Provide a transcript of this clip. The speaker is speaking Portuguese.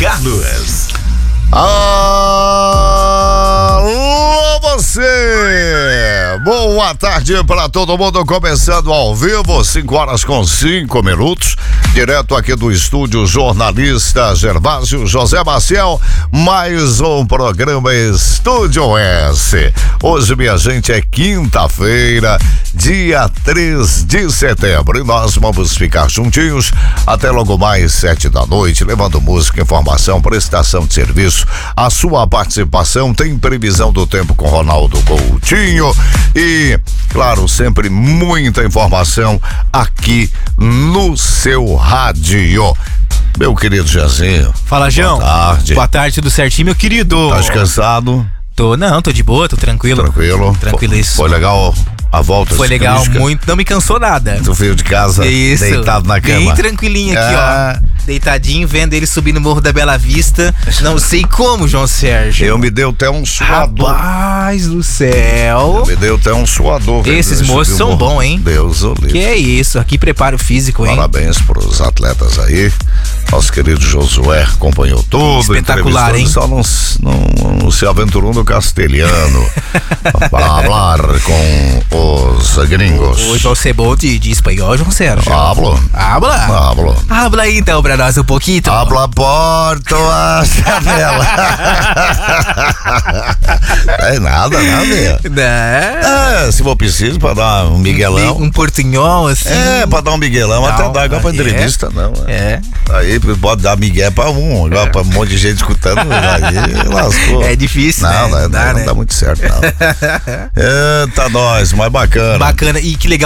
Carlos. Alô, você! Boa tarde para todo mundo, começando ao vivo, 5:05, direto aqui do estúdio jornalista Gervásio José Maciel, mais um programa Estúdio S. Hoje, minha gente, é quinta-feira, dia 3 de setembro, e nós vamos ficar juntinhos até logo mais 7 da noite, levando música, informação, prestação de serviço. A sua participação, tem previsão do tempo com Ronaldo Coutinho e, claro, sempre muita informação aqui no seu rádio. Meu querido Jazinho. Fala, João. Boa tarde. Boa tarde, tudo certinho, meu querido? Tá descansado? Tô de boa, tô tranquilo. Tranquilo, isso. Foi legal a volta? Foi legal, crítica. Muito, não me cansou nada. Tu veio de casa, isso, deitado na cama. Bem tranquilinho aqui, ó. Deitadinho, vendo ele subir no Morro da Bela Vista. Não sei como, João Sérgio. Eu me deu até um suador. Rapaz do céu. Me deu até um suador. Esses moços são bons, hein? Deus o livre. Que é isso, aqui preparo físico, hein? Parabéns pros atletas aí. Nosso querido Josué acompanhou tudo. Espetacular, hein? Só não se aventurou no castelhano para falar com os gringos. Hoje você bom de espanhol, João Sérgio. Hablo aí então pra nós um pouquinho. Habla porto a janela. É nada, meu. Se for preciso, pra dar um miguelão. Um portunhol, assim. Pra dar um miguelão, até dá igual pra entrevista, não. Aí pode dar migué pra um, agora pra um monte de gente escutando, aí lascou. É difícil, não, né? Não dá muito certo, não. Eita, nós, mas bacana. Bacana, e que legal.